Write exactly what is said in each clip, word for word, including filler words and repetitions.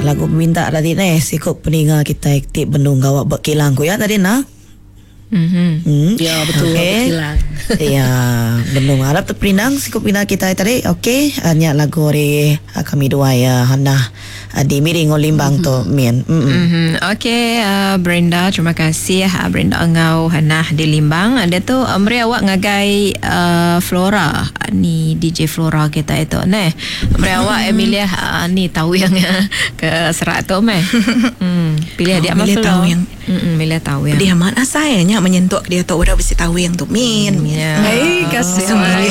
lagu minta tadi ni sikut peninga kita aktif bendung gawak berkilang ku ya tadi nah. Mm-hmm. Hmm. Ya betul okay. Berkilang. Ya bendung harap terpinang sikut pina kita tadi. Okey, hanya lagu ri kami dua ya Hana di miring olimbang mm-hmm. tu Mian. Mm-hmm. Okey, uh, Brenda, terima kasih uh, Brenda Engau Hana di Limbang. Ada tu Amri awak ngagai uh, Flora ni D J Flora kita itu neh. Amri awak Emilia uh, ni tahu yang ke serak tu meh. Hmm, pilih oh, dia Emilia tahu yang Hmm, Emilia tahu yang dia mana sayanya menyentuh dia tu udah bisa tahu yang tu Min. Ya. Hai kasih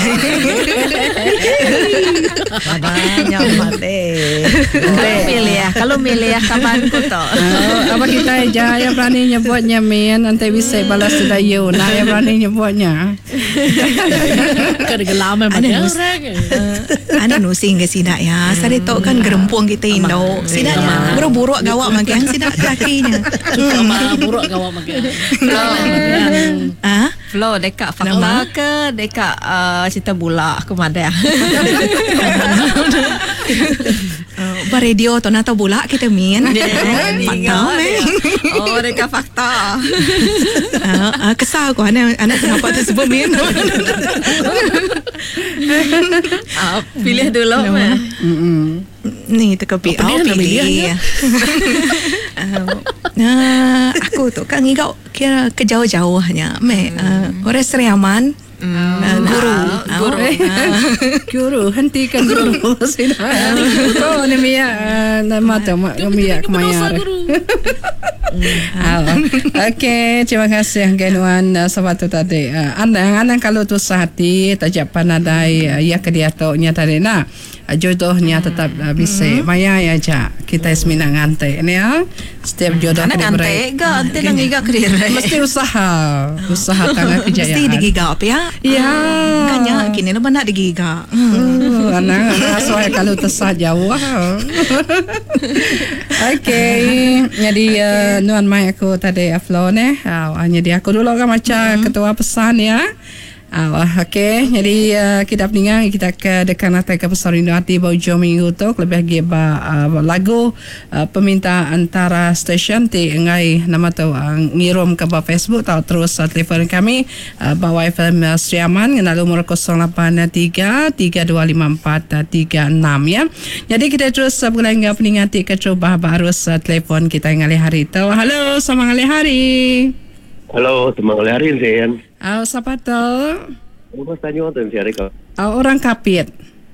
banyak mate. Kalau milih ya, kalau milih ya kapan ku tu. Apa kita aja yang berani nyebutnya Min, nanti bisa balas sudah you. Nah yang berani nyebutnya. Kergelaman macam orang. Ana nu sing ke sidak ya. Sari tok kan gerempuang kita Indo. Sidaknya buru-buru gawak magang sidak kakinya. Sama buruk gawak makan. Ah? Flo dekat fakta ke dekat uh, cerita bola ke mana? Uh, radio tu nata bola kita Min. Fakta meh. Oh dekat fakta. uh, uh, kesal ko ana ana kenapa tersebut Min. uh, pilih dulu meh. Ni tekapi oh, pilih. pilih. uh, uh, aku tu kan ngigau kira ke jauh-jauhnya meh uh, orang Seriaman. Hmm. Uh, guru Ah, guru. uh, Guru hentikan guru sudah. Oh ni Mia nama tu Mia kemayar. Okey, terima kasih Genuan sebab tu tadi. Andang-andang kalau tu sehati tajak panadai ya ke dia tu nya tadi nah. Jodohnya tetap uh, bisa mm-hmm. maya ya ja kita semina ngante ni ya setiap jodoh kena ngante ke ante nang giga kerir mesti usaha usaha tangan kejayaan mesti digiga apa ya ya kanya kini lo nak digiga hmm. anak anak soal kalau tersah jauh okey jadi uh, nuan mai aku tadi aflo ne hanya dia aku dulu kan macam mm-hmm. ketua pesan ya. Ah, okey, jadi uh, kita peningan kita ke dekat natai ke Besar Indo Hati bau jom minggu tu lebih lagi ba uh, lagu uh, peminta antara stesen ti ngai nama tu uh, ngirim ke ba Facebook atau terus uh, telefon kami uh, bawa F M uh, Seriaman dengan nomor kosong lapan tiga tiga dua lima empat tiga enam ya. Jadi kita terus uh, berlangga peningan ti ke cuba harus uh, telefon kita ngali hari tu. Halo, selamat ngali hari. Halo, selamat ngali hari Zen. Oh, siapa tu? Apa tanya tu siapa kau? Oh, orang Kapit.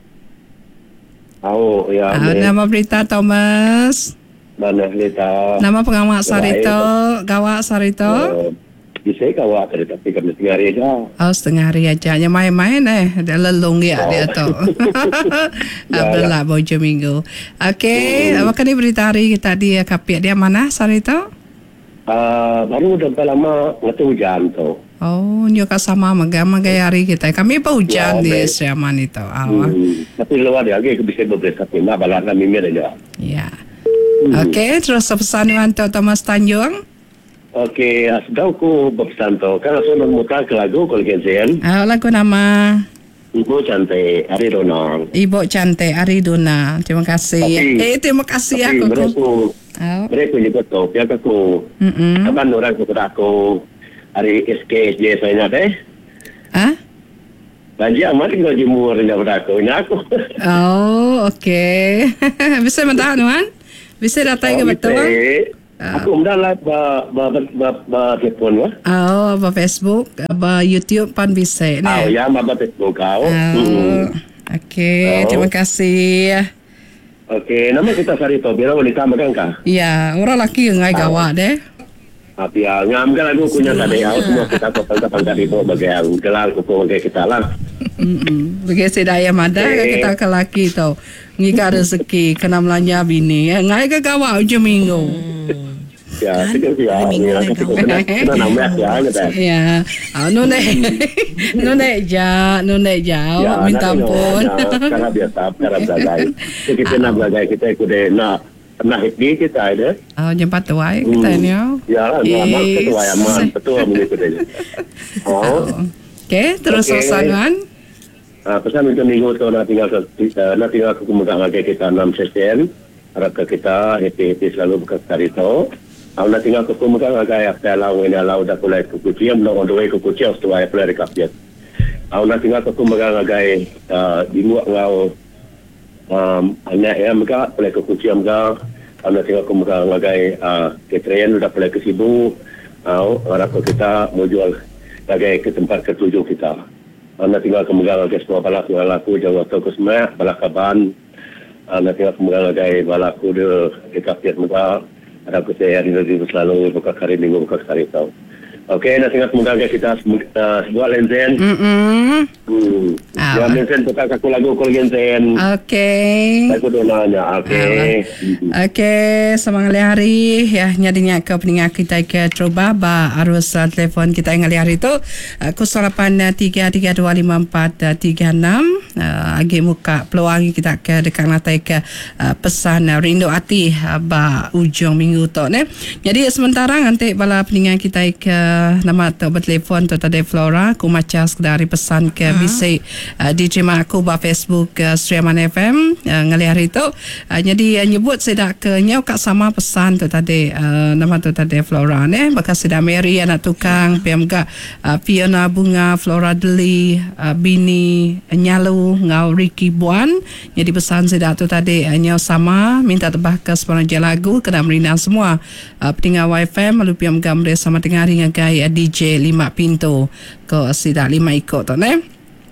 Oh, ya. Uh, nama berita Thomas. Mana berita? Nama pengawal Sarito, Gawak Sarito. Uh, bisa gawak tadi tapi kami setengah hari aja. Oh, setengah hari aja. Yang main-main eh, dia lelung ya oh. dia tu. Belah bojo minggu. Okey, hmm. apa ni berita hari kita di Kapit dia mana Sarito? Uh, baru dah lama ngatu hujan tu. Oh, nyoka sama maga-maga hari kita. Kami pa hujan ya, di Seriaman itu. Hmm. Tapi luar dia lagi bisa beberapa tapi nak balas kami mir aja. Ya. Hmm. Okey, terus pesan tu Thomas Tanjung. Okey, asdau ku pesan tu. Kan aku nak mutar ke lagu kalau kenzen. Ah, lagu nama Ibu Cantik Aridona. Ibu Cantik Aridona. Terima kasih. Tapi, eh, terima kasih tapi aku. Mereka, oh. mereka juga tu. Pihak aku. Mm-mm. Kapan orang aku aku hari S K S J saya deh. Ah? Banjir amat kalau jemur ni dah aku. Ini aku. Oh, okey. Bisa mentah tuan? Bisa datang ke betul? Aku mudah lah ba ba ba ba telefon wah. Oh, ba Facebook, ba YouTube pan bisa. Oh, ya ba Facebook kau. Oh. Okey, terima kasih. Okey, nama kita Sarito. Biar wanita makan kah? Ya, orang lelaki ngai gawak deh. Tapi ya, ngam kan aku punya tadi aku semua kita pangkat-pangkat itu bagi yang gelar kuku bagi kita lah. Mm bagi sedaya mada okay. Kita ke laki tau. Ngika rezeki kena melanja bini. Ngai ke gawak ujung minggu. Ya, tidak ya. Kita nama ya kita. Ya. Ah, nune. Nune ja, nune ja. Minta ampun. Karena biasa, karena belajar. Kita nak belajar kita ikut nak Nah, ini kita ada. Oh, jempat tuai kita ni. Ya, nama ketua Yaman, ketua begitu saja. Oh. Okey, terus pesanan. Ah, pesan untuk minggu tu nak tinggal nak tinggal aku megang lagi kita enam sesen. harap kita happy-happy selalu berkali tu. Aku nak tinggal ke kumpulan agak apa lau ini lau dah kulai kukuciam belum on the way kukuciam setelah apply rekapiat. Aku nak tinggal ke kumpulan agak di muak ngau anak yang mereka kulai kukuciam ga. Aku nak tinggal ke kumpulan agak ketrayan dah kulai kesibu. Aku harap kita mau jual agak ke tempat ketujuh kita. Aku nak tinggal ke kumpulan agak semua balaku balaku jauh atau kesema balakaban. Aku nak tinggal ke kumpulan agak balaku de rekapiat mereka. Harap saya hari ini selalu buka hari minggu buka hari tahu. Okey, nak tengok semoga kita uh, sebuah lenzen. Mm-mm. Hmm. Ah. Yang lenzen buka aku lagu kol lenzen. Okey. Aku donanya. Okey. Okey, semangat hari ya nyadinya ke peningat kita ke coba ba arus uh, telefon kita yang hari tu uh, kosong lapan tiga tiga dua lima empat tiga enam uh, agi muka peluang kita ke dekat natai ke uh, pesan uh, rindu hati uh, ba ujung minggu tu ne. Jadi sementara nanti bala peningat kita ke nama tu bertelefon tu tadi Flora aku macam sekadar pesan ke uh-huh. Bisik uh, D J mak aku ba Facebook uh, Streaman F M uh, ngali hari tu uh, jadi uh, nyebut saya ke nyau kat sama pesan tu tadi uh, nama tu tadi Flora ne bekas sida Mary anak tukang piam ga uh, Fiona Bunga Flora Deli uh, Bini Nyalu ngau Ricky Buan jadi pesan sida tu tadi uh, nyau sama minta tebah ke sepanjang lagu kena merina semua uh, pendengar F M lalu piam gamre sama tengah ring gai D J lima pintu ke sida lima ikut tu ne.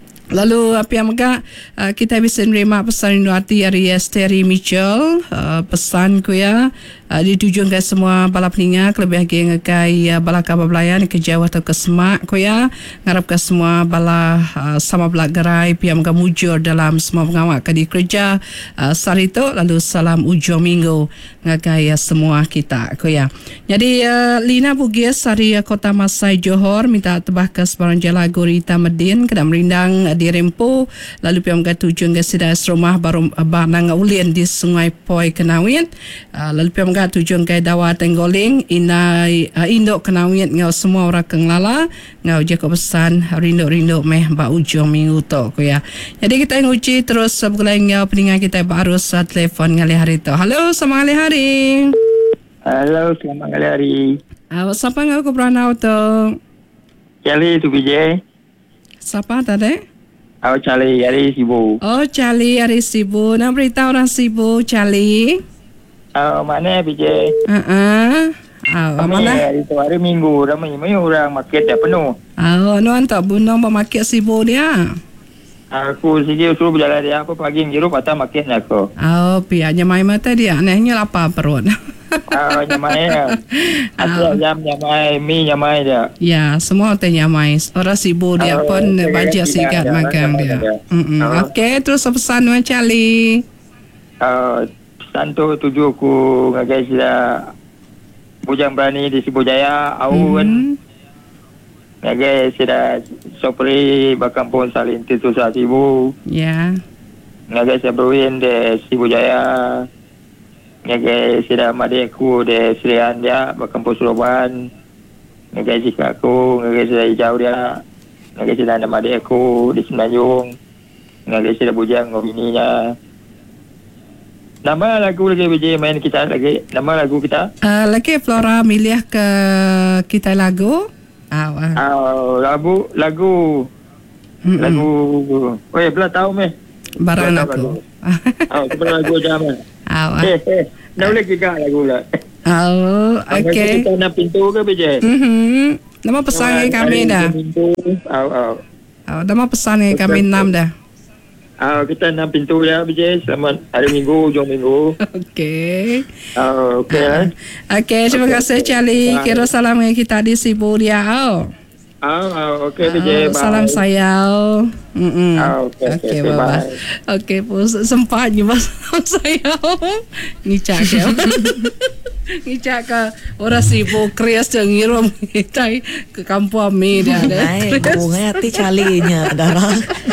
Lalu apa yang megak uh, kita bisa menerima pesan rindu hati dari Esteri Mitchell uh, pesan ku ya uh, ditujukan semua bala peningat lebih lagi ngegai uh, bala kabar belayan ke Jawa atau ke Semak ku ya ngarap ke semua bala uh, sama bela gerai pihak megak mujur dalam semua pengawak ke di kerja uh, sari tu lalu salam ujung minggu ngegai uh, semua kita ku ya. Jadi uh, Lina Bugis dari uh, Kota Masai Johor minta tebah ke sebarang lagu Rita Medin kena merindang uh, di Rempo lalu piam ga tujuan ga sidas rumah baru banang ulien di Sungai Poi Kenawin uh, lalu piam ga tujuan ga dawa tenggoling ina uh, indok Kenawin ngau semua orang kenglala ngau je ko pesan rindu-rindu meh ba ujung minggu tu ko ya. Jadi kita nguji terus sebelum ngau peningat kita baru sa telefon ngali hari tu. Halo selamat ngali hari. Halo selamat ngali hari. Awak siapa ngau ko beranau tu? Charlie tu B J. Siapa tadi? Aku Charlie hari sibuk. Oh, Charlie hari sibuk. Nak beritahu orang sibuk, Charlie? Oh, mana B J? Uh-uh. Oh, mana? Hari tu hari minggu. Ramai-ramai orang market dah penuh. Oh, nuan tak bunong bermarket sibuk dia? Aku sikit suruh berjalan dia. Apa pagi jeruk patah market aku. Oh, pihak nyamai mata dia. Anehnya lapar perut. Oh, nyamai ya. Aku jam nyamai, mi nyamai dia. Ya, semua hotel nyamai. Orang sibuk dia oh, pun bajet sigat magang dia. dia. Oh. Okey, terus pesan nuan Charlie. Uh, pesan tu tuju aku ngagai sila Bujang Berani di Sibu Jaya. Aun. Mm-hmm. Ngagai sila Sopri Bakampung Salin Titu Sasibu. Ya. Ngagai sila Berwin di Sibu Jaya. Ngagai sila Madeku di Serian dia Bakampung Suraban. Ngagai sila aku, ngagai sila hijau dia. Ngagai sila nama Madeku di Semenanjung. Ngagai sila Bujang ngobininya. Nama lagu lagi B J main kita lagi. Nama lagu kita? Uh, lagi Flora milih ke kita lagu. Ah, uh, uh, lagu lagu mm-mm. lagu. Oh ya, belum tahu meh. Barang aku. Oh, sebenarnya lagu jam. Ah. Eh, eh. Dah boleh kita lagu lah. Oh, okey. Kita nak pintu ke B J? Mhm. Nama pesan oh, kami dah. Pintu. Oh, oh. Oh, nama pesan kami enam dah. Ah, kita nak pintu ya B J. Selamat hari Minggu, hujung Minggu. Okey. Oh, okey. Uh, okey, terima okay. kasih Charlie. Kira salam dengan kita di Sibu dia. Oh. Ah, oh, okey B J. Oh, salam sayang. Hmm. Ah, okey. Okey, okay, bye. Okey, pus sempat juga salam sayang. Ngicak ke. Ngicak ke orang sibuk krias cengirom kita ke kampung mi dia ada. Ai, bunga hati Charlie-nya darah.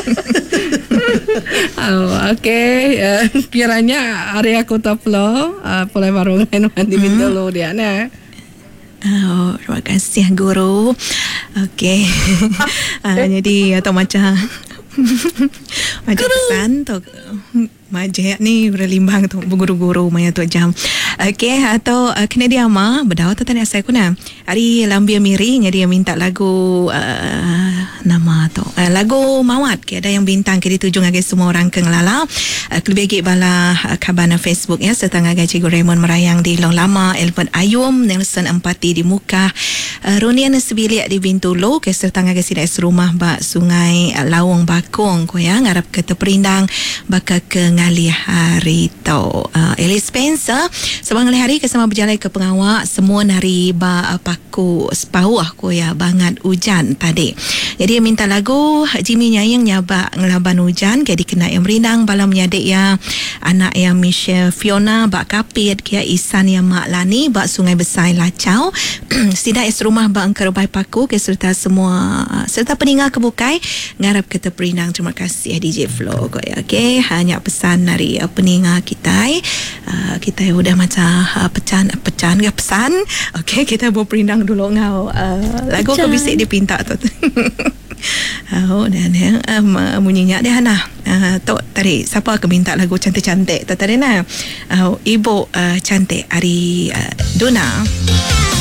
Oh, okey. Uh, kiranya area Kota Pulau uh, Pulai Barungan di Mindolo dia nah. Oh, terima kasih guru. Okey. uh, jadi atau macam macam pesan tu Majek ni berlimbang tu guru-guru maya tu jam. Okey atau uh, kena dia ama berdawa tu tadi asal kuna. Hari lambia miri nya dia minta lagu uh, nama tu. Uh, lagu Mawat ke ada yang bintang ke dituju ngagai semua orang ke ngelala. Uh, kelebih bala uh, kabana Facebook ya serta ngagai Cikgu Raymond merayang di Long Lama, Elbert Ayum, Nelson Empati di Muka, uh, Ronian Sebilik di Bintulu ke serta ngagai sida rumah ba Sungai uh, Lawang Bakung ko ya ngarap ke Teperindang baka ke ngali hari tau uh, Ellie Spencer sebang hari ke sama berjalan ke pengawak semua nari ba paku sepawah ko ya bangat hujan tadi. Jadi minta lagu Jimmy Nyayang nyaba ngelaban hujan ke dikena yang merindang balam nyadek ya anak yang Michelle Fiona ba kapit ke Isan yang Mak Lani ba Sungai Besar Lacau sida es rumah ba angker bai paku ke serta semua serta peninggal kebukai ngarap ke Teperindang. Terima kasih D J Flo ko ya. Okey hanya pesan dari uh, peninggal kita uh, kita udah macam uh, pecan pecan ke pesan. Okey kita bawa perindang dulu ngau uh, lagu ke bisik dia pinta tu. Oh dan yang um, bunyinya dia Hana uh, tu tadi siapa ke minta lagu cantik-cantik tu tadi nah uh, ibu uh, cantik Ari uh, Duna.